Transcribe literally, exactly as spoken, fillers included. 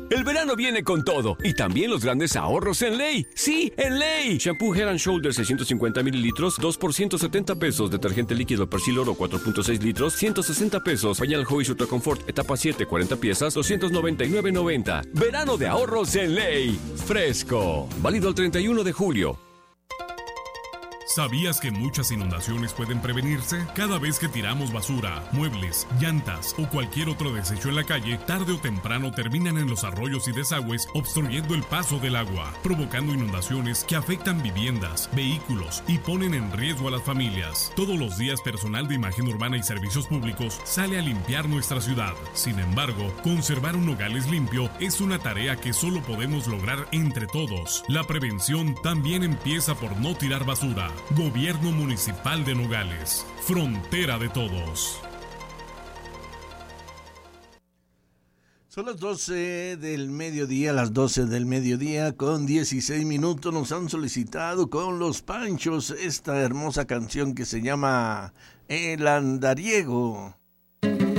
El verano viene con todo y también los grandes ahorros en Ley. ¡Sí, en Ley! Shampoo Head and Shoulders seiscientos cincuenta mililitros, dos por ciento setenta pesos. Detergente líquido Persil Oro cuatro punto seis litros, ciento sesenta pesos. Pañal Huggies Ultra Comfort etapa siete, cuarenta piezas, doscientos noventa y nueve noventa. Verano de ahorros en Ley. Fresco. Válido el treinta y uno de julio. ¿Sabías que muchas inundaciones pueden prevenirse? Cada vez que tiramos basura, muebles, llantas o cualquier otro desecho en la calle, tarde o temprano terminan en los arroyos y desagües obstruyendo el paso del agua, provocando inundaciones que afectan viviendas, vehículos y ponen en riesgo a las familias. Todos los días personal de imagen urbana y servicios públicos sale a limpiar nuestra ciudad. Sin embargo, conservar un Nogales limpio es una tarea que solo podemos lograr entre todos. La prevención también empieza por no tirar basura. Gobierno Municipal de Nogales, frontera de todos. Son las doce del mediodía, las doce del mediodía con dieciséis minutos. Nos han solicitado con Los Panchos esta hermosa canción que se llama El Andariego.